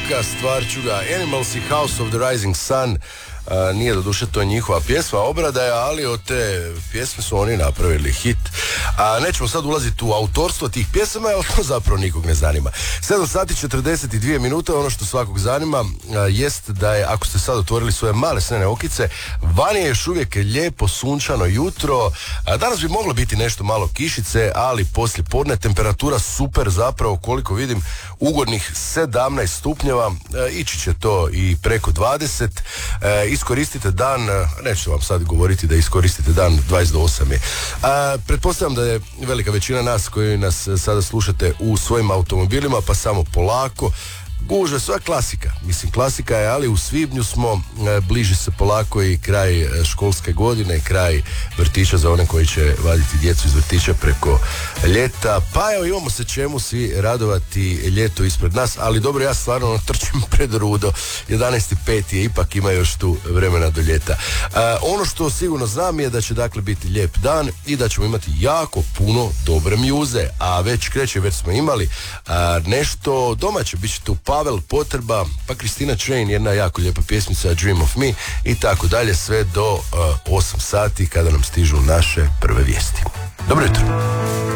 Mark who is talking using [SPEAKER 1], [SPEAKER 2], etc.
[SPEAKER 1] jaka stvar čuda. Animals i House of the Rising Sun. Nije doduše to njihova pjesma, obrada je, ali od te pjesme su oni napravili hit. Nećemo sad ulaziti u autorstvo tih pjesama, jer to zapravo nikog ne zanima. 7 sati 42 minute, ono što svakog zanima jest da je, ako ste sad otvorili svoje male snene okice, vani je još uvijek lijepo sunčano jutro. Danas bi moglo biti nešto malo kišice, ali poslije podne temperatura super, zapravo koliko vidim ugodnih 17 stupnjeva, ići će to i preko 20. Iskoristite dan, neću vam sad govoriti da iskoristite dan, 28 je. Pretpostavljam da je velika većina nas koji nas sada slušate u svojim automobilima, pa samo polako. Gužve, sva klasika. Mislim, klasika je, ali u svibnju smo, bliži se polako i kraj školske godine, kraj vrtića za one koji će vaditi djecu iz vrtića preko ljeta. Pa evo, imamo se čemu svi radovati, ljeto ispred nas, ali dobro, ja stvarno trčim pred rudo. 11.5 je, ipak ima još tu vremena do ljeta. Ono što sigurno znam je da će dakle biti lijep dan i da ćemo imati jako puno dobre mjuze, a već kreće, već smo imali nešto domaće, bit će tu Pavel Potreba, pa Kristina Train, jedna jako lijepa pjesmica Dream of Me i tako dalje, sve do 8 sati kada nam stižu naše prve vijesti. Dobro jutro.